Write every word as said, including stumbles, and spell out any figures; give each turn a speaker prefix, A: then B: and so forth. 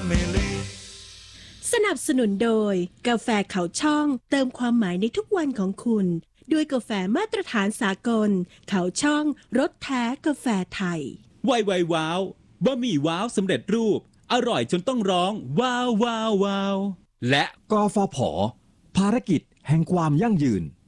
A: Family
B: สนับสนุนโดยกาแฟเขาช่องเติมความหมายในทุกวันของคุณด้วยกาแฟมาตรฐานสากลเขาช่องรสแท้กาแฟไทย
C: ไวไวว้าวบะหมี่ว้าวสำเร็จรูปอร่อยจนต้องร้องว้าวว้าวว้าวและ
D: กฟผ.ภารกิจแห่งความยั่งยืน